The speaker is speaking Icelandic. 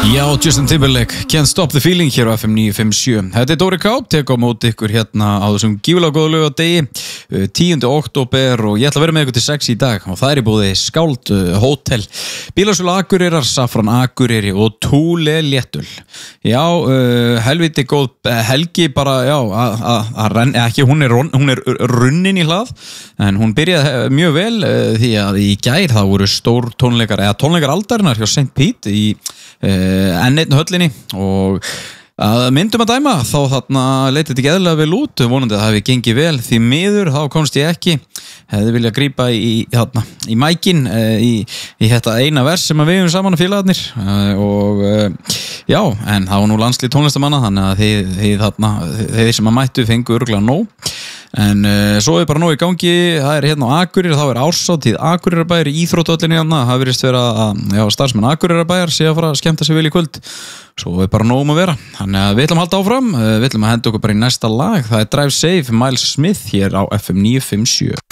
Já, Justin Timberlake, Can't Stop the Feeling hér á FM 957. Þetta Dóri K, tek á móti ykkur hérna á þessum gífulega góðu laugardegi, 10. október og ég ætla að vera með ykkur til 6 í dag og það er í búði Skáld Hótel, Bílasölu Akureyrar, Safran Akureyri og Thule Léttul. Já, helviti góð helgi bara, já, ekki, hún er runnin í hlað, en hún byrjaði mjög vel því að í gær það voru stór tónleikar, eða tónleikar aldarinnar hjá St. Pete í N1 höllinni og að myndum að dæma þá þarna leitið þetta ekki eðlilega vel út, vonandi að það hefði gengið vel, því miður þá komst ég ekki, hefði viljað grípa í mækin í þetta eina vers sem við höfum saman að félagarnir og já, en það var nú landslið tónlistamanna þannig að þeir sem að mættu fengu örugglega nóg. En svo er bara nóg í gangi, það er hérna á Akureyri, þá er árshátíð Akureyrarbæjar í íþróttahöllinni hérna, það virðist vera að starfsmenn Akureyrarbæjar sé að fara að skemmta sig vel í kvöld, svo er bara nóg að vera, þannig að við ætlum að halda áfram, við ætlum að henda okkur bara í næsta lag, það er Drive Safe, Miles Smith hér á FM 957.